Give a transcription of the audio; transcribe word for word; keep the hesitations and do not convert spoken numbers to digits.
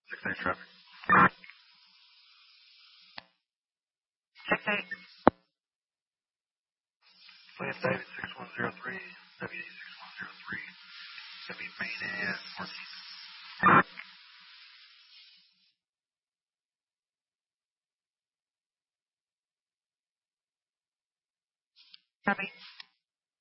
six eight traffic. six eight. Flight David six one zero three, W D six one zero three, W main and fourteen. Copy.